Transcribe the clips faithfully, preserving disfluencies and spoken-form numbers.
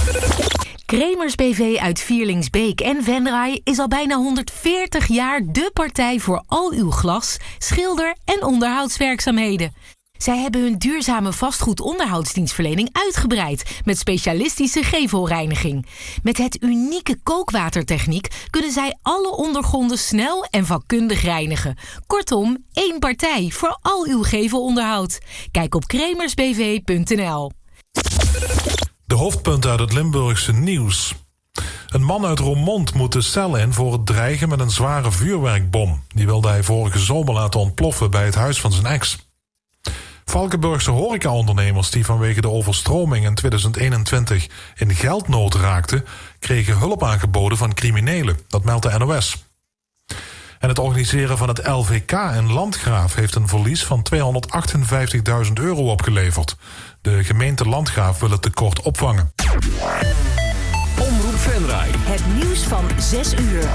Kremers B V uit Vierlingsbeek en Venray is al bijna honderdveertig jaar dé partij voor al uw glas, schilder- en onderhoudswerkzaamheden. Zij hebben hun duurzame vastgoedonderhoudsdienstverlening uitgebreid met specialistische gevelreiniging. Met het unieke kookwatertechniek kunnen zij alle ondergronden snel en vakkundig reinigen. Kortom, één partij voor al uw gevelonderhoud. Kijk op kremers b v punt n l. De hoofdpunten uit het Limburgse nieuws. Een man uit Roermond moet de cel in voor het dreigen met een zware vuurwerkbom. Die wilde hij vorige zomer laten ontploffen bij het huis van zijn ex. Valkenburgse horecaondernemers die vanwege de overstroming in tweeduizend eenentwintig in geldnood raakten, kregen hulp aangeboden van criminelen. Dat meldt de N O S. En het organiseren van het L V K in Landgraaf heeft een verlies van tweehonderdachtenvijftigduizend euro opgeleverd. De gemeente Landgraaf wil het tekort opvangen. Omroep Venray. Het nieuws van zes uur.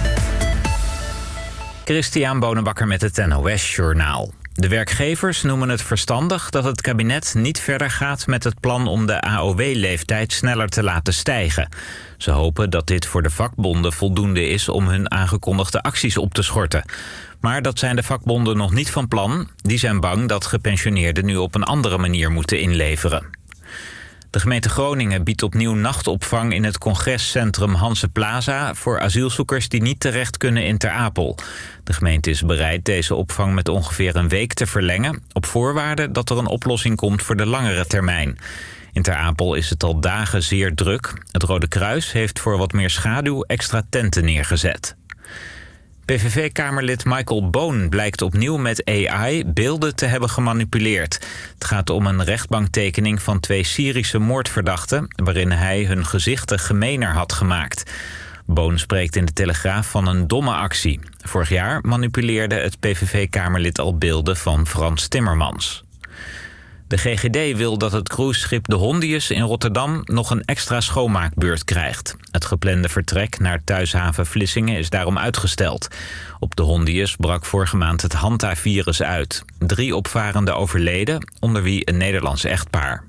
Christian Bonenbakker met het N O S-journaal. De werkgevers noemen het verstandig dat het kabinet niet verder gaat met het plan om de A O W-leeftijd sneller te laten stijgen. Ze hopen dat dit voor de vakbonden voldoende is om hun aangekondigde acties op te schorten. Maar dat zijn de vakbonden nog niet van plan. Die zijn bang dat gepensioneerden nu op een andere manier moeten inleveren. De gemeente Groningen biedt opnieuw nachtopvang in het congrescentrum Hanse Plaza voor asielzoekers die niet terecht kunnen in Ter Apel. De gemeente is bereid deze opvang met ongeveer een week te verlengen, op voorwaarde dat er een oplossing komt voor de langere termijn. In Ter Apel is het al dagen zeer druk. Het Rode Kruis heeft voor wat meer schaduw extra tenten neergezet. P V V-kamerlid Michael Boon blijkt opnieuw met A I beelden te hebben gemanipuleerd. Het gaat om een rechtbanktekening van twee Syrische moordverdachten, waarin hij hun gezichten gemener had gemaakt. Boon spreekt in de Telegraaf van een domme actie. Vorig jaar manipuleerde het P V V-kamerlid al beelden van Frans Timmermans. De G G D wil dat het cruiseschip de Hondius in Rotterdam nog een extra schoonmaakbeurt krijgt. Het geplande vertrek naar thuishaven Vlissingen is daarom uitgesteld. Op de Hondius brak vorige maand het Hanta-virus uit. Drie opvarenden overleden, onder wie een Nederlands echtpaar.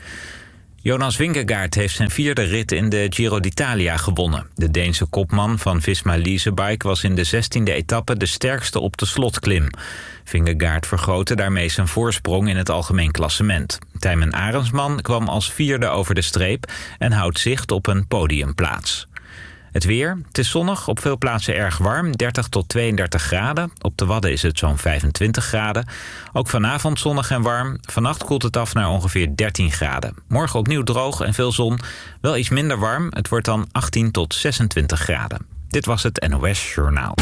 Jonas Vingegaard heeft zijn vierde rit in de Giro d'Italia gewonnen. De Deense kopman van Visma Leasebike was in de zestiende etappe de sterkste op de slotklim. Vingegaard vergrootte daarmee zijn voorsprong in het algemeen klassement. Tijmen Arendsman kwam als vierde over de streep en houdt zicht op een podiumplaats. Het weer, het is zonnig, op veel plaatsen erg warm, dertig tot tweeëndertig graden. Op de Wadden is het zo'n vijfentwintig graden. Ook vanavond zonnig en warm. Vannacht koelt het af naar ongeveer dertien graden. Morgen opnieuw droog en veel zon. Wel iets minder warm, het wordt dan achttien tot zesentwintig graden. Dit was het N O S Journaal.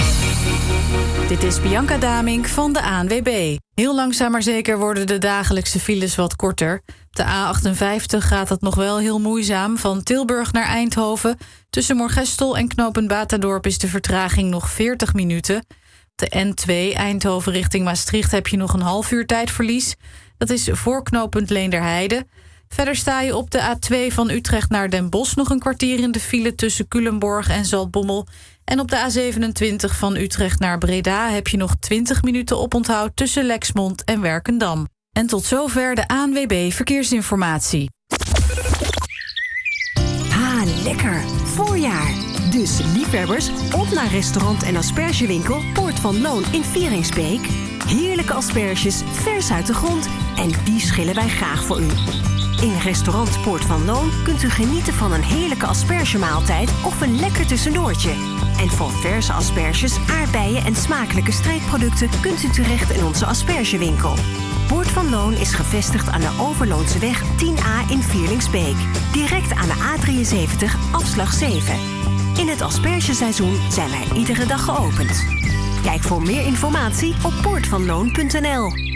Dit is Bianca Damink van de A N W B. Heel langzaam maar zeker worden de dagelijkse files wat korter. Op de A achtenvijftig gaat het nog wel heel moeizaam. Van Tilburg naar Eindhoven. Tussen Moergestel en knooppunt Batadorp is de vertraging nog veertig minuten. Op de N twee Eindhoven richting Maastricht heb je nog een half uur tijdverlies. Dat is voor knooppunt Leenderheide. Verder sta je op de A twee van Utrecht naar Den Bosch nog een kwartier in de file tussen Culemborg en Zaltbommel. En op de A zevenentwintig van Utrecht naar Breda heb je nog twintig minuten oponthoud tussen Lexmond en Werkendam. En tot zover de A N W B Verkeersinformatie. Ha, lekker. Voorjaar. Dus liefhebbers, op naar restaurant en aspergewinkel Poort van Loon in Vierlingsbeek. Heerlijke asperges, vers uit de grond. En die schillen wij graag voor u. In restaurant Poort van Loon kunt u genieten van een heerlijke aspergemaaltijd of een lekker tussendoortje. En voor verse asperges, aardbeien en smakelijke streekproducten kunt u terecht in onze aspergewinkel. Poort van Loon is gevestigd aan de Overloonseweg tien A in Vierlingsbeek. Direct aan de A drieënzeventig, afslag zeven. In het aspergeseizoen zijn wij iedere dag geopend. Kijk voor meer informatie op poort van loon punt n l.